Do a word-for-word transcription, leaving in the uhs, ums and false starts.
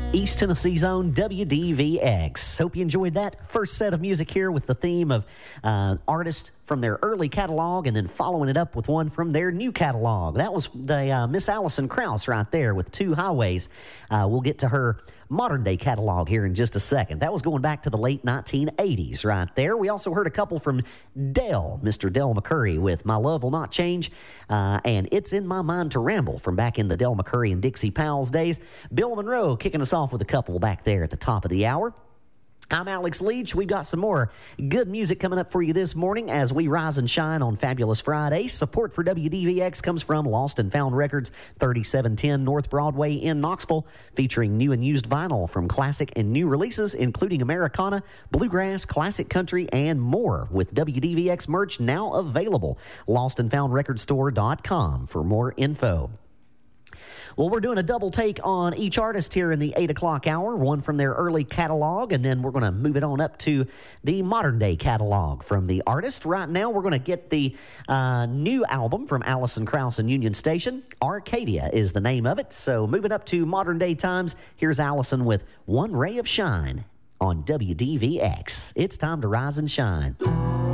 East Tennessee's own W D V X. Hope you enjoyed that first set of music here with the theme of uh, artists from their early catalog and then following it up with one from their new catalog. That was the uh, Miss Allison Krauss right there with Two Highways. Uh, we'll get to her modern day catalog here in just a second. That was going back to the late nineteen eighties right there. We also heard a couple from Del, Mister Del McCoury with My Love Will Not Change, uh, and It's in My Mind to Ramble from back in the Del McCoury and Dixie Powell's days. Bill Monroe kicking us off with a couple back there at the top of the hour. I'm Alex Leach. We've got some more good music coming up for you this morning as we rise and shine on Fabulous Friday. Support for W D V X comes from Lost and Found Records, thirty-seven ten North Broadway in Knoxville, featuring new and used vinyl from classic and new releases, including Americana, bluegrass, classic country, and more, with W D V X merch now available. lost and found record store dot com for more info. Well, we're doing a double take on each artist here in the eight o'clock hour, one from their early catalog, and then we're going to move it on up to the modern day catalog from the artist. Right now, we're going to get the uh, new album from Allison Krauss and Union Station. Arcadia is the name of it. So moving up to modern day times, here's Allison with One Ray of Shine on W D V X. It's time to rise and shine.